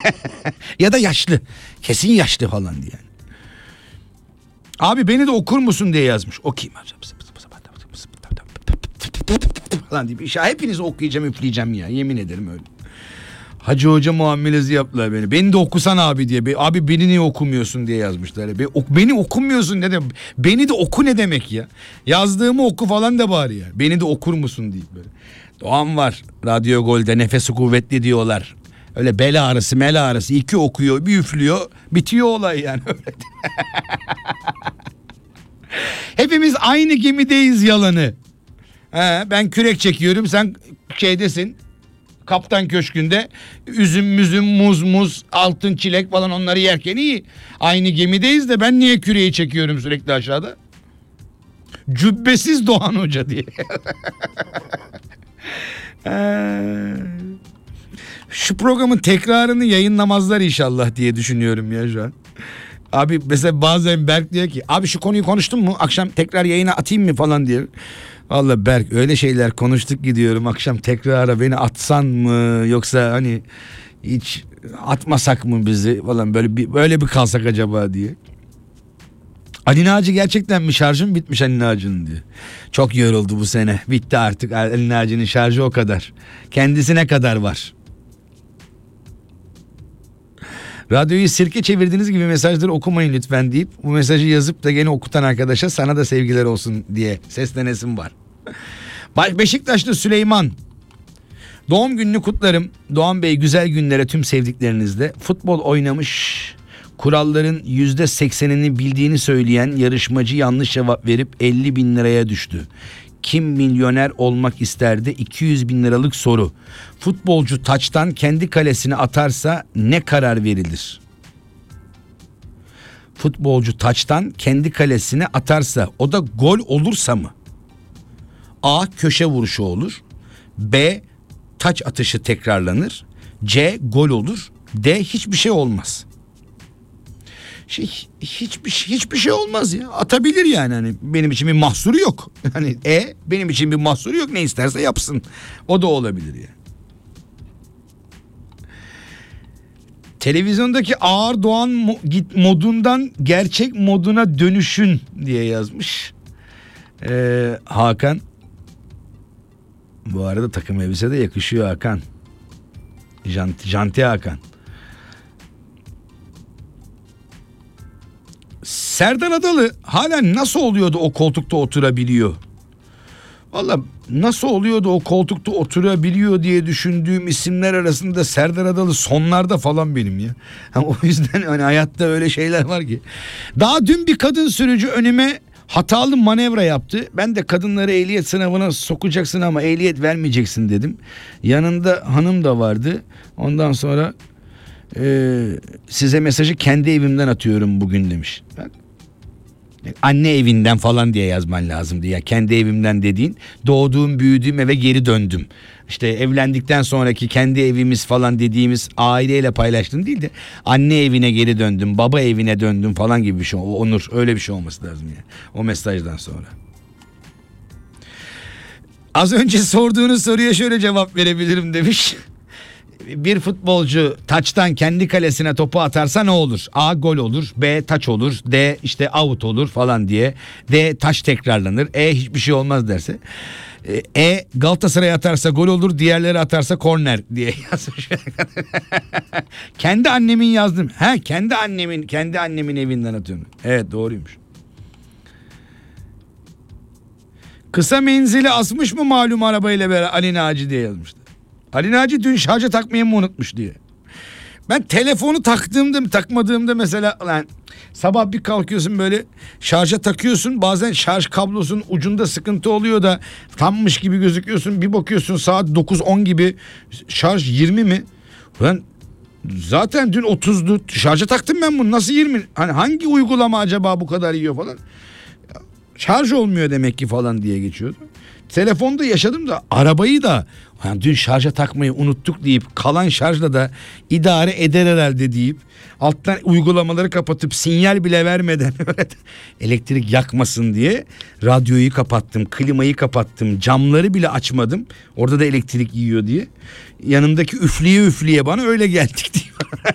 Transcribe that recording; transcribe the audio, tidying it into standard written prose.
Ya da yaşlı. Kesin yaşlı falan diye. Abi beni de okur musun diye yazmış. Okuyayım. Falan diye. Hepinizi okuyacağım, üfleyeceğim ya. Yemin ederim öyle. Hacı Hoca muamelesi yaptılar beni. Beni de okusan abi diye. Abi beni niye okumuyorsun diye yazmışlar. Beni okumuyorsun ne demek? Beni de oku ne demek ya? Yazdığımı oku falan da bari ya. Beni de okur musun deyip böyle. Doğan var. Radyo Gol'de nefesi kuvvetli diyorlar. Öyle bel ağrısı mel ağrısı. 2 okuyor bir üflüyor. Bitiyor olay yani. Hepimiz aynı gemideyiz yalanı. Ben kürek çekiyorum, sen şeydesin. Kaptan Köşkü'nde üzüm muz altın çilek falan onları yerken iyi. Aynı gemideyiz de ben niye küreği çekiyorum sürekli aşağıda? Cübbesiz Doğan Hoca diye. Şu programın tekrarını yayınlamazlar inşallah diye düşünüyorum ya şu an. Abi mesela bazen Berk diyor ki abi şu konuyu konuştun mu? Akşam tekrar yayına atayım mı falan diye. Vallahi Berk öyle şeyler konuştuk gidiyorum. Akşam tekrara beni atsan mı yoksa hani hiç atmasak mı bizi falan böyle bir kalsak acaba diye. Ali Naci gerçekten mi şarjım bitmiş Ali Naci'nin diye. Çok yoruldu bu sene. Bitti artık Ali Naci'nin şarjı o kadar. Kendisine kadar var. Radyoyu sirke çevirdiğiniz gibi mesajları okumayın lütfen deyip bu mesajı yazıp da gene okutan arkadaşa sana da sevgiler olsun diye seslenesim var. Beşiktaşlı Süleyman. Doğum gününü kutlarım. Doğan Bey güzel günlere tüm sevdiklerinizle. Futbol oynamış, kuralların %80'ini bildiğini söyleyen yarışmacı yanlış cevap verip 50 bin liraya düştü. Kim milyoner olmak isterdi? 200 bin liralık soru. Futbolcu taçtan kendi kalesine atarsa ne karar verilir? Futbolcu taçtan kendi kalesine atarsa o da gol olursa mı? A. Köşe vuruşu olur. B. Taç atışı tekrarlanır. C. Gol olur. D. Hiçbir şey olmaz. Hiçbir şey olmaz ya. Atabilir yani, hani benim için bir mahsuru yok. Hani benim için bir mahsuru yok, ne isterse yapsın. O da olabilir ya. Televizyondaki ağır Doğan modundan gerçek moduna dönüşün diye yazmış. Hakan. Bu arada takım elbise de yakışıyor Hakan. Janti Hakan. Serdar Adalı hala nasıl oluyordu o koltukta oturabiliyor? Valla nasıl oluyordu o koltukta oturabiliyor diye düşündüğüm isimler arasında Serdar Adalı sonlarda falan benim ya. O yüzden hani hayatta öyle şeyler var ki. Daha dün bir kadın sürücü önüme hatalı manevra yaptı. Ben de kadınları ehliyet sınavına sokacaksın ama ehliyet vermeyeceksin dedim. Yanında hanım da vardı. Ondan sonra size mesajı kendi evimden atıyorum bugün demiş. Anne evinden falan diye yazman lazım diye. Kendi evimden dediğin doğduğum büyüdüğüm eve geri döndüm. İşte evlendikten sonraki kendi evimiz falan dediğimiz aileyle paylaştım değil de anne evine geri döndüm, baba evine döndüm falan gibi bir şey. Onur öyle bir şey olması lazım ya. O mesajdan sonra. Az önce sorduğunuz soruya şöyle cevap verebilirim demiş. Bir futbolcu taçtan kendi kalesine topu atarsa ne olur? A. Gol olur. B. Taç olur. D. işte out olur falan diye. D. Taç tekrarlanır. E. Hiçbir şey olmaz derse. Galatasaray atarsa gol olur. Diğerleri atarsa korner diye yazmış. Kendi annemin yazdım. Kendi annemin evinden atıyorum. Evet, doğruymuş. Kısa menzili asmış mı malum arabayla beraber Ali Naci diye yazmıştı. Ali Naci dün şarja takmayı mı unutmuş diye. Ben telefonu takmadığımda mesela sabah bir kalkıyorsun böyle şarja takıyorsun, bazen şarj kablosunun ucunda sıkıntı oluyor da tammış gibi gözüküyorsun, bir bakıyorsun saat 9-10 gibi şarj 20 mi? Ben zaten dün 30'du şarja taktım, ben bunu nasıl 20? Hani hangi uygulama acaba bu kadar yiyor falan? Şarj olmuyor demek ki falan diye geçiyordu. Telefonda yaşadım da arabayı da dün şarja takmayı unuttuk deyip kalan şarjla da idare eder herhalde deyip alttan uygulamaları kapatıp sinyal bile vermeden elektrik yakmasın diye radyoyu kapattım, klimayı kapattım, camları bile açmadım. Orada da elektrik yiyor diye. Yanımdaki üfleye bana öyle geldik diyor.